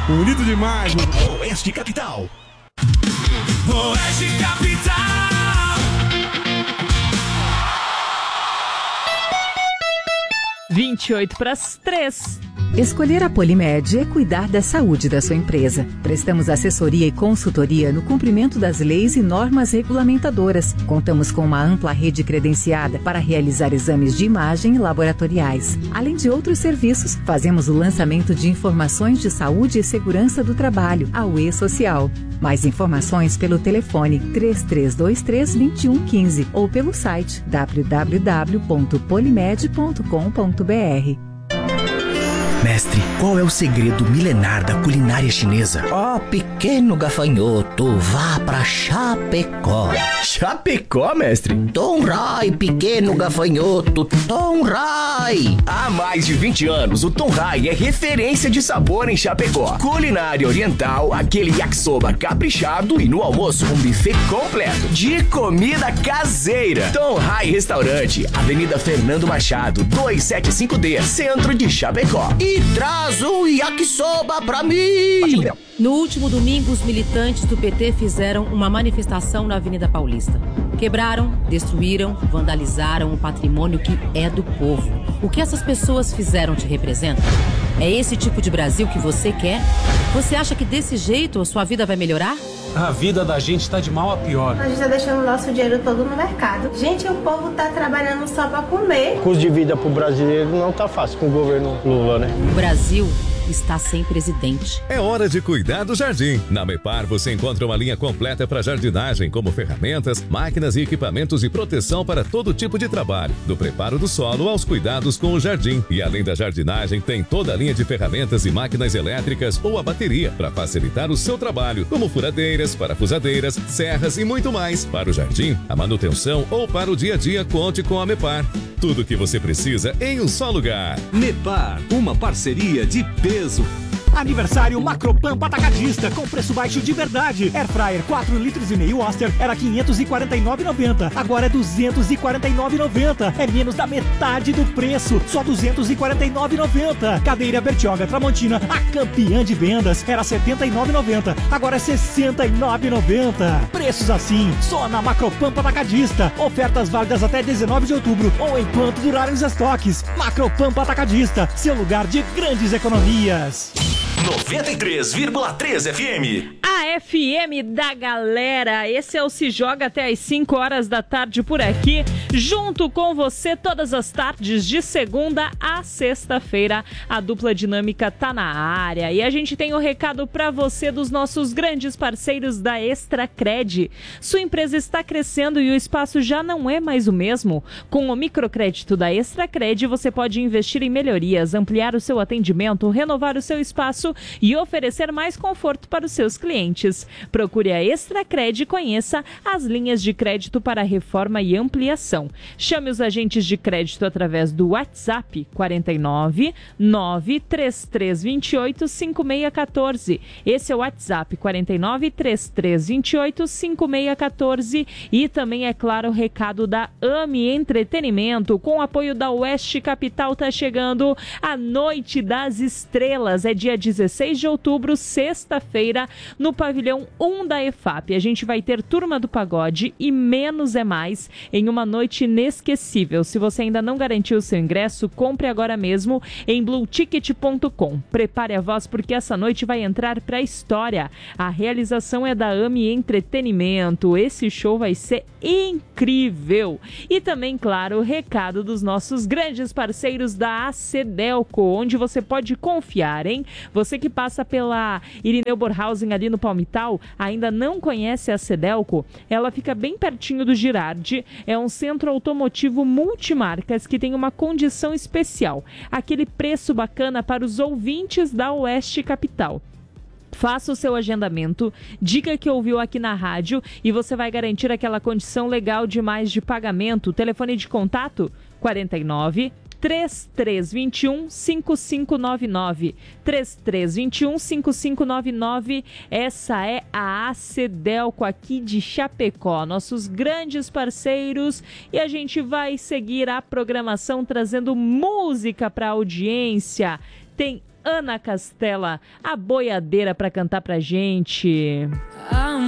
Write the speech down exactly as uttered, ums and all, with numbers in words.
Bonito demais. Oeste Capital. Oeste Capital. vinte e oito para as três. Escolher a Polimed é cuidar da saúde da sua empresa. Prestamos assessoria e consultoria no cumprimento das leis e normas regulamentadoras. Contamos com uma ampla rede credenciada para realizar exames de imagem e laboratoriais. Além de outros serviços, fazemos o lançamento de informações de saúde e segurança do trabalho, a U E Social. Mais informações pelo telefone três três dois três, dois um um cinco ou pelo site w w w ponto polimed ponto com ponto b r. Mestre, qual é o segredo milenar da culinária chinesa? Ó, oh, pequeno gafanhoto, vá pra Chapecó. Chapecó, mestre? Tom Rai, pequeno gafanhoto, Tom Rai. Há mais de vinte anos, o Tom Rai é referência de sabor em Chapecó. Culinária oriental, aquele yakisoba caprichado e no almoço um buffet completo de comida caseira. Tom Rai Restaurante, Avenida Fernando Machado, duzentos e setenta e cinco D, centro de Chapecó. E traz um yakisoba pra mim! No último domingo, os militantes do P T fizeram uma manifestação na Avenida Paulista. Quebraram, destruíram, vandalizaram o patrimônio que é do povo. O que essas pessoas fizeram te representa? É esse tipo de Brasil que você quer? Você acha que desse jeito a sua vida vai melhorar? A vida da gente tá de mal a pior. A gente tá deixando o nosso dinheiro todo no mercado. Gente, o povo tá trabalhando só pra comer. O custo de vida pro brasileiro não tá fácil com o governo Lula, né? O Brasil está sem presidente. É hora de cuidar do jardim. Na Mepar você encontra uma linha completa para jardinagem, como ferramentas, máquinas e equipamentos de proteção para todo tipo de trabalho, do preparo do solo aos cuidados com o jardim. E além da jardinagem, tem toda a linha de ferramentas e máquinas elétricas ou a bateria para facilitar o seu trabalho, como furadeiras, parafusadeiras, serras e muito mais. Para o jardim, a manutenção ou para o dia a dia, conte com a Mepar. Tudo o que você precisa em um só lugar. Mepar, uma parceria de peso. Aniversário Macropampa Atacadista, com preço baixo de verdade. Air Fryer quatro litros e meio Oster era quinhentos e quarenta e nove reais e noventa centavos. Agora é duzentos e quarenta e nove reais e noventa centavos. É menos da metade do preço, só duzentos e quarenta e nove reais e noventa centavos. Cadeira Bertioga Tramontina, a campeã de vendas, era setenta e nove reais e noventa centavos. Agora é sessenta e nove reais e noventa centavos. Preços assim, só na Macropampa Atacadista. Ofertas válidas até dezenove de outubro ou enquanto durarem os estoques. Macropampa Atacadista, seu lugar de grandes economias. noventa e três vírgula três F M. A F M da galera. Esse é o Se Joga até às cinco horas da tarde por aqui, junto com você todas as tardes de segunda a sexta-feira. A dupla dinâmica tá na área e a gente tem o um recado para você dos nossos grandes parceiros da Extracred. Sua empresa está crescendo e o espaço já não é mais o mesmo? Com o microcrédito da Extracred, você pode investir em melhorias, ampliar o seu atendimento, renovar o seu espaço e oferecer mais conforto para os seus clientes. Procure a Extracred e conheça as linhas de crédito para reforma e ampliação. Chame os agentes de crédito através do WhatsApp quatro nove nove três três dois oito cinco seis um quatro. Esse é o WhatsApp quatro nove três três dois oito cinco seis um quatro. E também, é claro, o recado da Ame Entretenimento, com o apoio da Oeste Capital. Tá chegando a Noite das Estrelas, é dia dezesseis de outubro, sexta-feira, no pavilhão um da E F A P. A gente vai ter Turma do Pagode e Menos é Mais em uma noite inesquecível. Se você ainda não garantiu o seu ingresso, compre agora mesmo em blue ticket ponto com. Prepare a voz porque essa noite vai entrar para a história. A realização é da Ame Entretenimento. Esse show vai ser incrível. E também, claro, o recado dos nossos grandes parceiros da Acedelco, onde você pode confiar, hein? Você que passa pela Irineu Borhausen ali no Palmital, ainda não conhece a Acedelco? Ela fica bem pertinho do Girardi. É um centro automotivo multimarcas que tem uma condição especial. Aquele preço bacana para os ouvintes da Oeste Capital. Faça o seu agendamento, diga que ouviu aqui na rádio e você vai garantir aquela condição legal demais de pagamento. Telefone de contato quatro nove três três dois um cinco cinco nove nove. três três dois um cinco cinco nove nove. Essa é a Acedelco aqui de Chapecó, nossos grandes parceiros. E a gente vai seguir a programação trazendo música para a audiência. Tem Ana Castela, a boiadeira, para cantar pra gente.